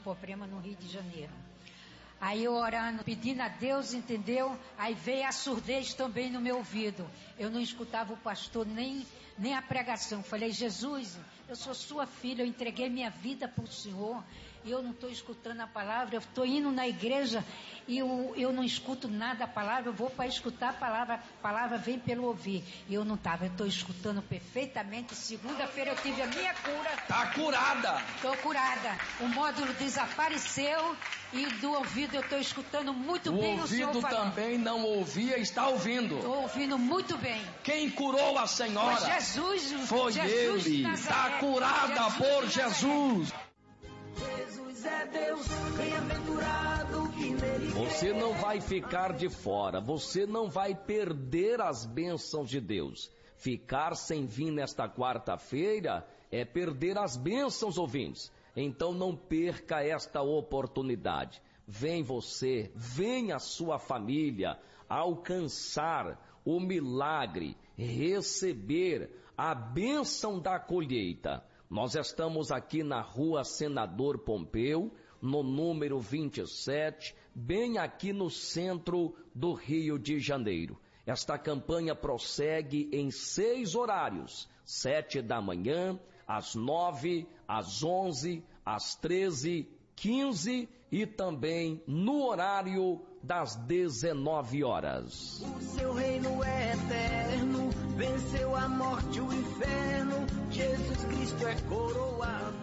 problema no Rio de Janeiro. Aí eu orando, pedindo a Deus, entendeu? Aí veio a surdez também no meu ouvido. Eu não escutava o pastor nem a pregação. Falei, Jesus, eu sou sua filha, eu entreguei minha vida para o Senhor. E eu não estou escutando a palavra, eu estou indo na igreja e eu não escuto nada a palavra, eu vou para escutar a palavra vem pelo ouvir. E eu não estava, eu estou escutando perfeitamente. Segunda-feira eu tive a minha cura. Está curada. Estou curada. O módulo desapareceu e do ouvido eu estou escutando muito bem o Senhor falando. O ouvido também não ouvia, está ouvindo. Estou ouvindo muito bem. Quem curou a senhora? Foi Jesus. Foi Jesus Ele. Está curada por Jesus. Jesus é Deus, bem-aventurado que nele. Você não vai ficar de fora, você não vai perder as bênçãos de Deus. Ficar sem vir nesta quarta-feira é perder as bênçãos, ouvintes. Então não perca esta oportunidade. Vem você, vem a sua família alcançar o milagre, receber a bênção da colheita. Nós estamos aqui na rua Senador Pompeu, no número 27, bem aqui no centro do Rio de Janeiro. Esta campanha prossegue em 6 horários, 7 da manhã, às 9, às 11, às 13, 15 e também no horário das 19 horas. O seu reino é eterno, venceu a morte e o inferno, Jesus Cristo é coroado.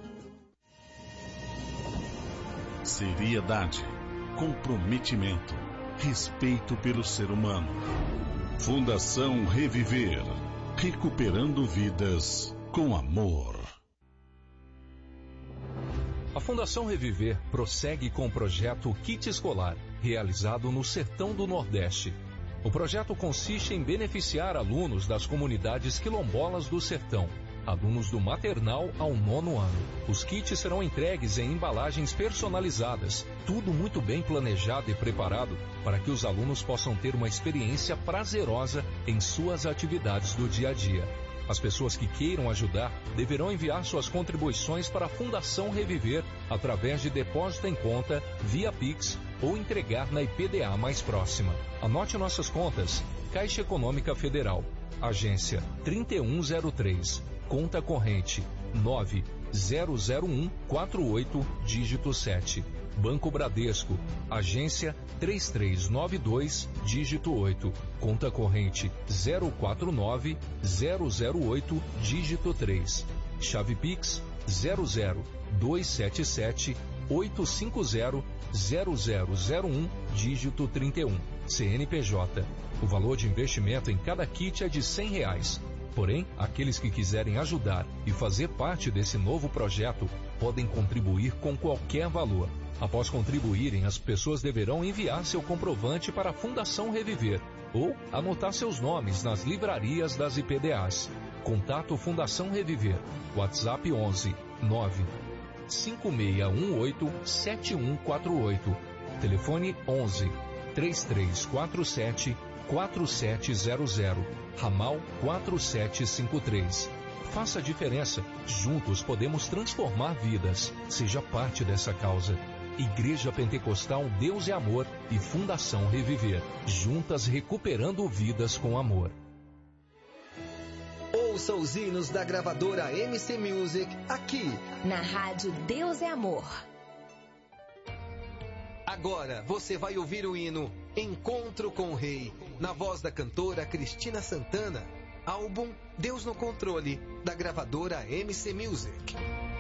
Seriedade, comprometimento, respeito pelo ser humano. Fundação Reviver, recuperando vidas com amor. A Fundação Reviver prossegue com o projeto Kit Escolar, realizado no Sertão do Nordeste. O projeto consiste em beneficiar alunos das comunidades quilombolas do Sertão, alunos do maternal ao 9º ano. Os kits serão entregues em embalagens personalizadas, tudo muito bem planejado e preparado para que os alunos possam ter uma experiência prazerosa em suas atividades do dia a dia. As pessoas que queiram ajudar deverão enviar suas contribuições para a Fundação Reviver através de depósito em conta, via Pix ou entregar na IPDA mais próxima. Anote nossas contas: Caixa Econômica Federal, agência 3103, conta corrente 900148, dígito 7. Banco Bradesco, agência 3392, dígito 8, conta corrente 049008, dígito 3. Chave Pix 00277-850-0001, dígito 31. CNPJ. O valor de investimento em cada kit é de R$100. Porém, aqueles que quiserem ajudar e fazer parte desse novo projeto podem contribuir com qualquer valor. Após contribuírem, as pessoas deverão enviar seu comprovante para a Fundação Reviver ou anotar seus nomes nas livrarias das IPDAs. Contato Fundação Reviver. WhatsApp 11 9 5618 7148. Telefone 11 3347 4700, ramal 4753. Faça a diferença. Juntos podemos transformar vidas. Seja parte dessa causa. Igreja Pentecostal Deus é Amor e Fundação Reviver. Juntas recuperando vidas com amor. Ouça os hinos da gravadora MC Music aqui na rádio Deus é Amor. Agora você vai ouvir o hino Encontro com o Rei, na voz da cantora Cristina Santana. Álbum Deus no Controle, da gravadora MC Music.